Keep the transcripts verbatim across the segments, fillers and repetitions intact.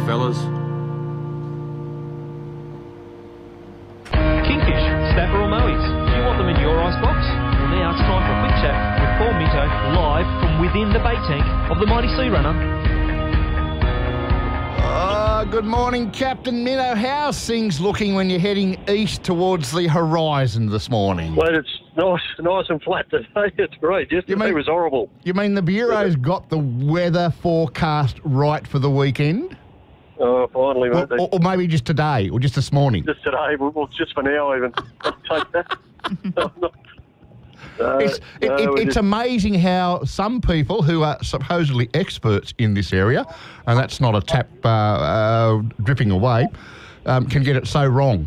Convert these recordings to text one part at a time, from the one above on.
fellas. Kingfish, snapper or mowies? Do you want them in your icebox? Well, now it's time for a quick chat with Paul Minto, live from within the bait tank of the Mighty Sea Runner. Uh, good morning, Captain Minto. How's things looking when you're heading east towards the horizon this morning? Mate, it's nice, nice and flat today. It's great. Yesterday mean- it was horrible. You mean the Bureau's got the weather forecast right for the weekend? Oh, finally, Or, mate. They- or, or maybe just today, or just this morning? Just today, well, well, just for now even. I'll take that. No, It's, it, no, it, we're it's just- amazing how some people who are supposedly experts in this area, and that's not a tap uh, uh, dripping away, um, can get it so wrong.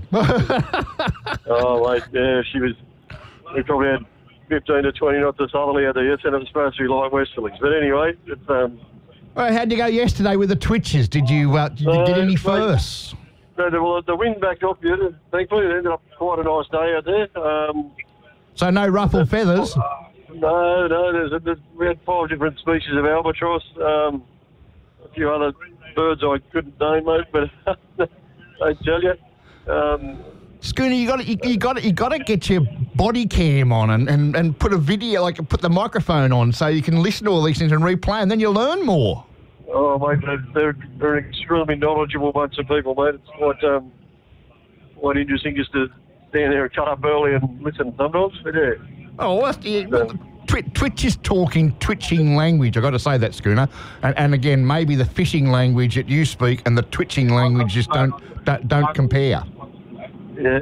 Oh, mate, yeah, she was... We probably had fifteen to twenty knots of southerly out there yesterday, and it was supposed to be light westerlies. But anyway, it's... um. Well, how'd you go yesterday with the twitches? Did you, uh, did you Uh, get any mate, firsts? No, the, well, the wind backed off, yeah, thankfully. It ended up quite a nice day out there. Um, So no ruffled feathers? No, no. There's, a, there's we had five different species of albatross. Um, a few other birds I couldn't name, mate, but I tell you. Um, Schooner, you got you, you got you got to get your body cam on and, and, and put a video, like put the microphone on, so you can listen to all these things and replay, and then you'll learn more. oh, mate, they're, they're, they're an extremely knowledgeable bunch of people, mate. It's quite um, quite interesting just to stand there and cut up early and listen sometimes. But yeah. Oh, what's the, Twi- Twitch is talking twitching language. I've got to say that, Schooner. And, and again, maybe the fishing language that you speak and the twitching language just don't don't, don't compare. Yeah.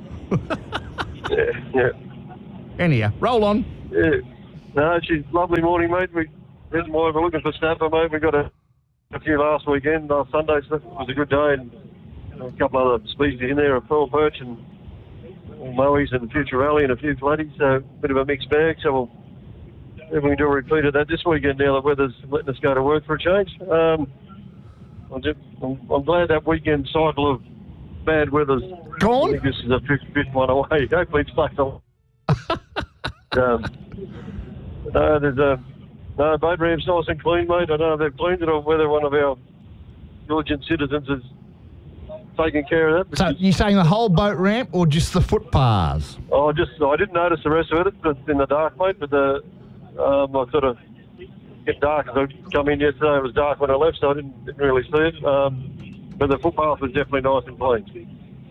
yeah, yeah. Anyhow, roll on. Yeah. No, she's lovely morning, mate. We, reason why we're looking for snapper, mate. We got a, a few last weekend, last Sunday, so it was a good day, and a couple other species in there, a pearl perch and mowies and future rally and a few flatties, so a bit of a mixed bag. So we'll if we can do a repeat of that this weekend now the weather's letting us go to work for a change. Um, I'm, just, I'm, I'm glad that weekend cycle of bad weather's Gone? I think this is a fifth, fifth one away. Hopefully it stays on. um, no, there's a no boat ramp's nice and clean, mate. I don't know if they've cleaned it or whether one of our diligent citizens has taken care of that. So you're saying the whole boat ramp or just the footpaths? Oh, just I didn't notice the rest of it. It's in the dark, mate. But the um, I sort of get dark as I come in yesterday. It was dark when I left, so I didn't, didn't really see it. Um, but the footpath was definitely nice and clean.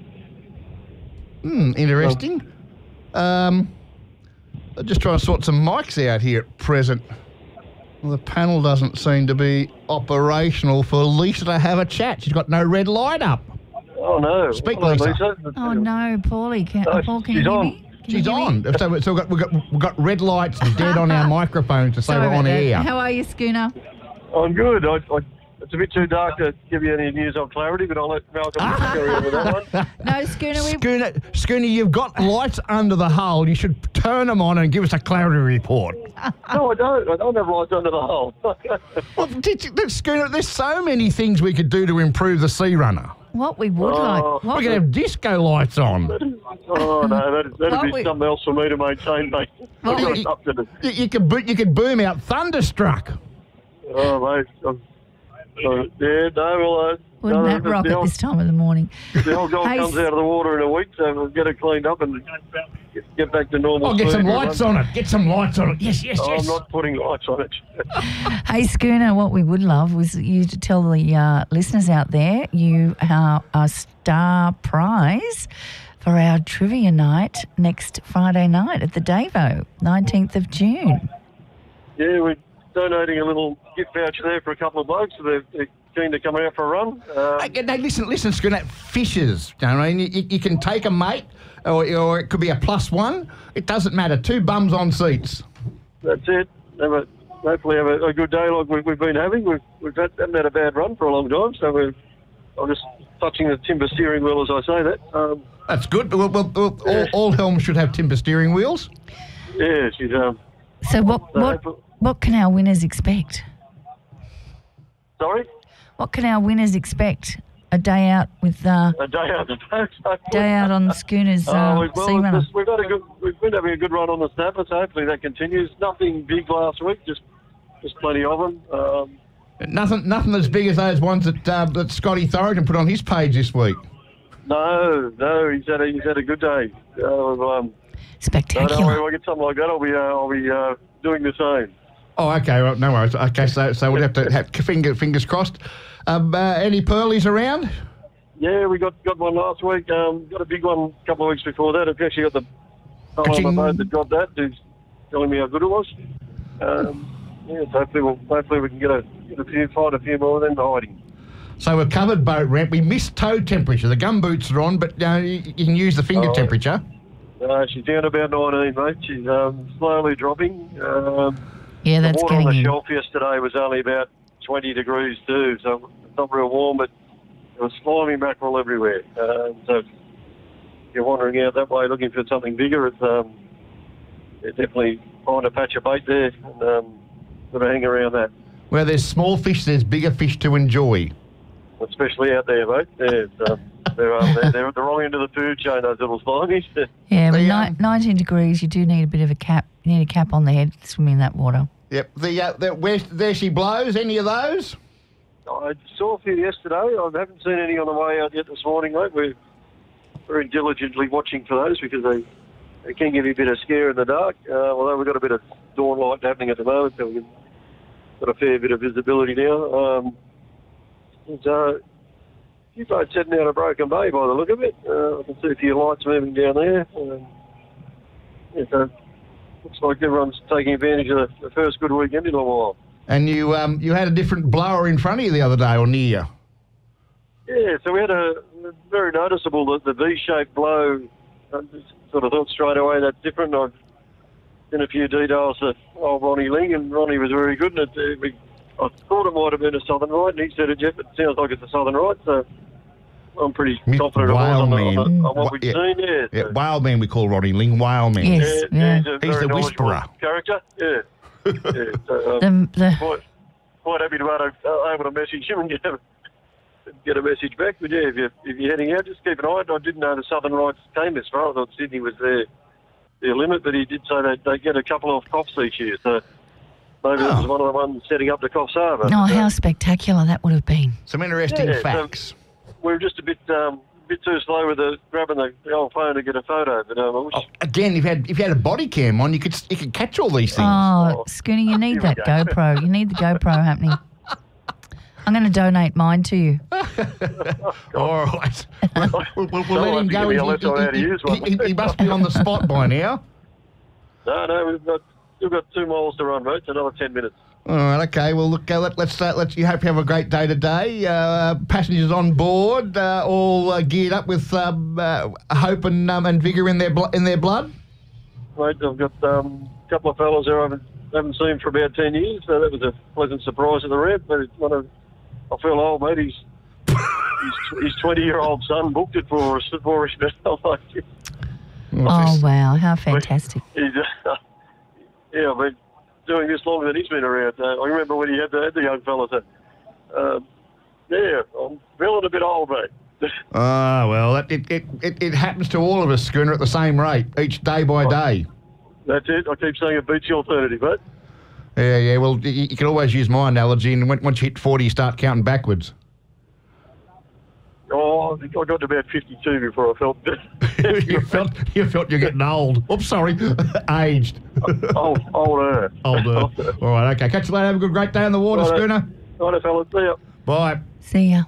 Hmm, interesting. Um, I'm just trying to sort some mics out here at present. Well, the panel doesn't seem to be operational for Lisa to have a chat. She's got no red light up. Oh no! Speak, Hello, Lisa. Oh no, Paulie, can, No, Paul, can she's you hear on. me? Can you She's hear me? on. So, so we've, got, we've, got, we've got red lights dead on our microphones to say Sorry we're on about that. air. How are you, Schooner? I'm good. I, I, it's a bit too dark to give you any news on clarity, but I'll let Malcolm carry on with that one. No, Schooner, we Schooner, Schooner, you've got lights under the hull. You should turn them on and give us a clarity report. No, I don't. I don't have lights under the hull. Well, did you- Schooner, there's so many things we could do to improve the Sea Runner. what we would Oh. like. We What could have disco lights on. Oh no, that'd, that'd What be we- something else for me to maintain, mate. What I've got we- up to the- You, you could bo- you could boom out Thunderstruck. Oh mate, I'm, uh, yeah, no, well, uh, Wouldn't no, that the, rock the at old, this time of the morning? the old guy Hey, comes out of the water in a week, so we'll get it cleaned up and get, get back to normal. Oh, get some speed. lights on it. Get some lights on it. Yes, yes, Oh, yes. I'm not putting lights on it. Hey, Schooner, what we would love was you to tell the uh, listeners out there you are a star prize for our trivia night next Friday night at the Davo, nineteenth of June. Yeah, we're donating a little gift voucher there for a couple of blokes, so they're, they're keen to come out for a run. Um, Hey, no, listen, listen, Schooner. Fishers, you know what I mean? You, you can take a mate, or, or it could be a plus one. It doesn't matter. Two bums on seats. That's it. Have a, hopefully have a, a good day like we've, we've been having. We've, we've had, haven't had a bad run for a long time, so we're, I'm just touching the timber steering wheel as I say that. Um, That's good. Well, well, well, all, all helms should have timber steering wheels. yeah, she's... Um, So what so what hopefully- what can our winners expect? sorry? What can our winners expect? A day out with uh, A day out the boat. day out on the Schooner's uh, Oh, we've, sea well, runner. just- we've, had a good, we've been having a good run on the snapper, so hopefully that continues. Nothing big last week, just just plenty of them. Um, Nothing, nothing as big as those ones that uh, that Scotty Thornton put on his page this week. No, no, he's had a he's had a good day. Uh, um, no, Spectacular. don't worry, if I get something like that, I'll be uh, I'll be uh, doing the same. Oh, okay, well, no worries. Okay, so so we'll have to have finger, fingers crossed. Um, uh, any pearlies around? Yeah, we got, got one last week. Um, got a big one a couple of weeks before that. I've actually got the fellow on the boat that got that, who's telling me how good it was. Um, yeah, so hopefully, we'll, hopefully we can get a get a few, find a few more of them hiding. So we've covered boat ramp. We missed toe temperature. The gum boots are on, but uh, you, you can use the finger Oh. temperature. Uh, she's down about nineteen, mate. She's um, slowly dropping. Um, Yeah, that's the water on getting the in. shelf yesterday was only about twenty degrees too, so it's not real warm, but there was slimy mackerel everywhere. Um, so if you're wandering out that way looking for something bigger, it's um, yeah, definitely find a patch of bait there and um, sort of hang around that. Where there's small fish, there's bigger fish to enjoy. Especially out there, mate. Yeah, it's, um, they're, um, they're, they're at the wrong end of the food chain, those little slimies. Yeah, with The, ni- um, nineteen degrees, you do need a bit of a cap. You need a cap on the head to swim in that water. Yep. The, uh, the where there she blows. Any of those? I saw a few yesterday. I haven't seen any on the way out yet this morning, mate. We're very diligently watching for those because they, they can give you a bit of scare in the dark. Uh, although we've got a bit of dawn light happening at the moment, so we've got a fair bit of visibility now. Um, there's uh, a few boats heading out of Broken Bay by the look of it. Uh, I can see a few lights moving down there. Um, yeah, so looks like everyone's taking advantage of the, the first good weekend in a while. And you um you had a different blower in front of you the other day or near you. Yeah, so we had a very noticeable the, the V-shaped blow. I just sort of thought straight away that's different. I've seen a few details of old Ronnie Ling, and Ronnie was very good. And it, uh, we, I thought it might have been a Southern Right, and he said it, Jeff, it sounds like it's a Southern Right, so I'm pretty Mister confident it was on, the, on, the, Whaleman. on what we've Yeah. seen. Yeah, Yeah, so, Whaleman we call Ronnie Ling. Whaleman. Yes. yeah, Yeah. he's a He's very the knowledgeable whisperer. character. Yeah, yeah. So, um, The, the, quite, quite happy to be able to, uh, able to message him and get a, get a message back. But yeah, if you're, if you're heading out, just keep an eye on it. I didn't know the Southern Rights came this far. I thought Sydney was their, their limit, but he did say they, they get a couple of Coffs each year. So maybe Oh. that was one of the ones setting up the Coffs Harbour. oh, But, uh, how spectacular that would have been. Some interesting Yeah, so- facts. we were just a bit um, bit too slow with the grabbing the, the old phone to get a photo. But um, I wish, Oh, again, if you had if you had a body cam on, you could you could catch all these things. Oh, Oh. Schooner, you need Here that we go. GoPro. You need the GoPro happening. I'm going to donate mine to you. All right. We'll, we'll, we'll Someone let him have to go. give me a He- lesson on how to he- use one. he- he- he must be on the spot by now. no, no, we've got still got two miles to run, mate. It's another ten minutes. All right, okay. Well, look, uh, let, let's uh, let's. You hope you have a great day today. Uh, passengers on board, uh, all uh, geared up with um, uh, hope and um, and vigour in their blo- in their blood. Mate, I've got um, a couple of fellas there I haven't, haven't seen for about ten years, so that was a pleasant surprise at the ramp. But it's one of, I feel old, mate. He's his, his twenty-year-old son booked it for us for us now. Like, Oh, wow. How fantastic. he's, uh, yeah, I've been doing this longer than he's been around. Uh, I remember when he had the, had the young fellas. Uh, um, yeah, I'm feeling a bit old, mate. Ah, well, that, it, it, it, it happens to all of us, Schooner, at the same rate, each day by day. That's it. I keep saying it beats the alternative, mate. Yeah, yeah. Well, you, you can always use my analogy, and when, once you hit forty, you start counting backwards. Oh, I think I got to about fifty-two before I felt you felt you felt you're getting old. Oops, sorry, aged. old, older. Older. All right, okay. Catch you later. Have a good, great day on the water, Righto. Schooner. Righto, fellas. See ya. Bye. See ya.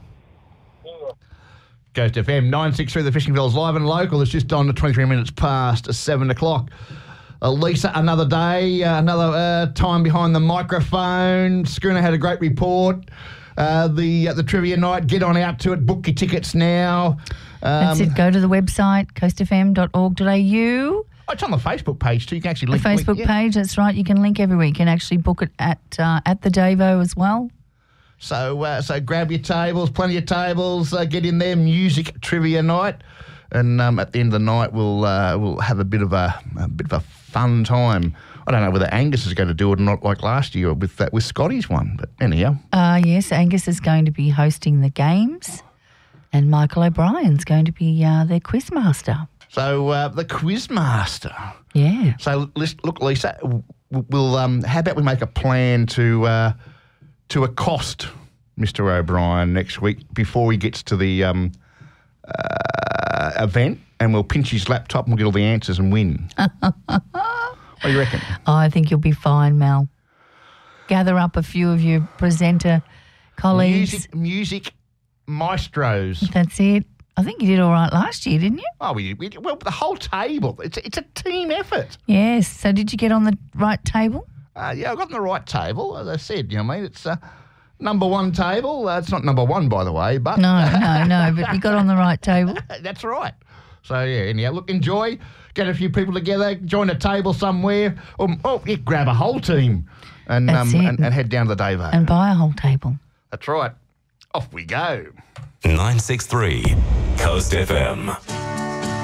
Coast F M nine six three, the Fishing Fellas live and local. It's just on the twenty-three minutes past seven o'clock. Uh, Lisa, another day, uh, another uh, time behind the microphone. Schooner had a great report. Uh, the uh, the trivia night, get on out to it. Book your tickets now. Um, That's it. Go to the website, coast f m dot org dot a u. oh, it's on the Facebook page too. You can actually The link Facebook link, yeah. page, that's right. You can link everywhere. You can actually book it at uh, at the Davo as well. So uh, so grab your tables, plenty of tables. Uh, get in there. Music trivia night, and um, at the end of the night, we'll uh, we'll have a bit of a, a bit of a fun time. I don't know whether Angus is going to do it or not, like last year with that with Scotty's one. But anyhow, Uh, yes, Angus is going to be hosting the games, and Michael O'Brien's going to be uh, their quiz master. so uh, the quiz master. Yeah. So lis- look, Lisa, w- we'll um, how about we make a plan to uh, to accost Mister O'Brien next week before he gets to the um, uh, event, and we'll pinch his laptop and we'll get all the answers and win. What do you reckon? Oh, I think you'll be fine, Mel. Gather up a few of your presenter colleagues. Music, music maestros. That's it. I think you did all right last year, didn't you? Oh, we, we well, the whole table. It's it's a team effort. Yes. So did you get on the right table? Uh, yeah, I got on the right table, as I said. You know what I mean? It's uh, number one table. Uh, it's not number one, by the way, but No, no, no. But you got on the right table. that's right. So yeah, anyhow, look, enjoy. Get a few people together. Join a table somewhere. Or, oh, yeah, grab a whole team, and That's um it. and, and head down to the Davo. And buy a whole table. That's right. Off we go. nine six three Coast F M.